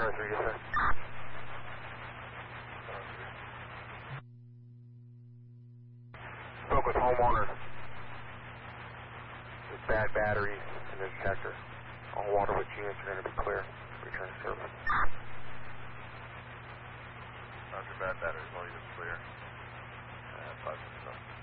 Rodriguez, sir. Spoke with homeowner. There's bad batteries in the detector. All Waterwitch units are going to be clear. Return to service. Roger, bad batteries, all units clear. 5 6.